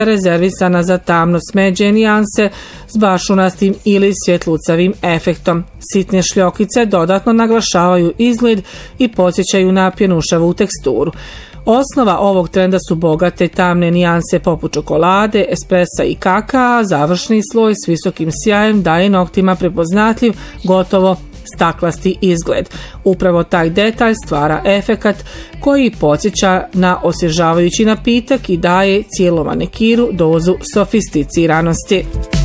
rezervisana za tamno smeđe nijanse s bašunastim ili svjetlucavim efektom. Sitne šljokice dodatno naglašavaju izgled i podsjećaju na pjenušavu teksturu. Osnova ovog trenda su bogate tamne nijanse poput čokolade, espresa i kakaa, a završni sloj s visokim sjajem daje noktima prepoznatljiv, gotovo staklasti izgled. Upravo taj detalj stvara efekat koji podsjeća na osvježavajući napitak i daje cijelom manikiru dozu sofisticiranosti.